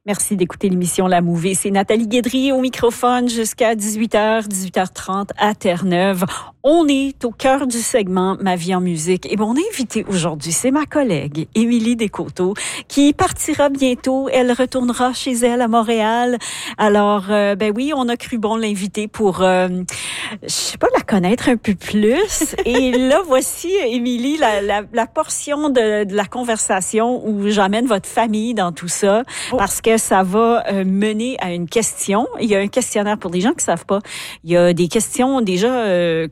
Merci d'écouter l'émission La Mouvée. C'est Nathalie Guédry au microphone jusqu'à 18h, 18h30 à Terre-Neuve. On est au cœur du segment Ma vie en musique. Et mon invité aujourd'hui, c'est ma collègue Émilie Descoteaux qui partira bientôt. Elle retournera chez elle à Montréal. Alors, oui, on a cru bon l'inviter pour, je sais pas, la connaître un peu plus. Et là, voici, Émilie, la portion de la conversation où j'amène votre famille dans tout ça. Parce que ça va mener à une question. Il y a un questionnaire pour les gens qui savent pas. Il y a des questions déjà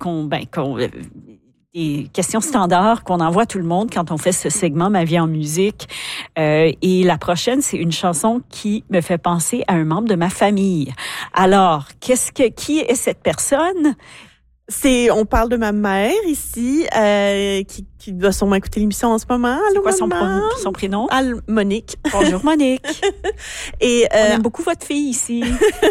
des questions standards qu'on envoie à tout le monde quand on fait ce segment Ma vie en musique. Et la prochaine, c'est une chanson qui me fait penser à un membre de ma famille. Alors, qui est cette personne? On parle de ma mère ici, qui doit sûrement écouter l'émission en ce moment. C'est quoi son prénom? Monique. Bonjour Monique. Et on aime beaucoup votre fille ici.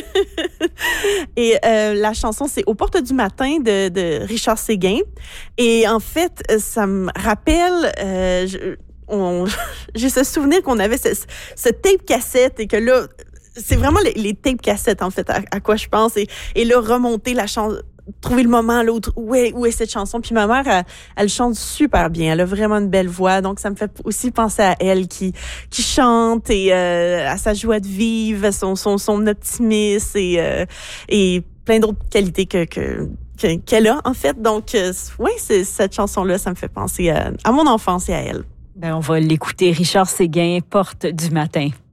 Et la chanson, c'est Aux portes du matin de Richard Séguin. Et en fait, ça me rappelle... j'ai ce souvenir qu'on avait ce tape cassette et que là, c'est vraiment les tape cassettes en fait à quoi je pense et là remonter la chanson, trouver le moment là où est cette chanson. Puis ma mère, elle chante super bien. Elle a vraiment une belle voix. Donc, ça me fait aussi penser à elle qui chante et à sa joie de vivre, son optimisme et plein d'autres qualités qu'elle a, en fait. Donc, c'est cette chanson-là, ça me fait penser à mon enfance et à elle. On va l'écouter. Richard Séguin, Porte du matin.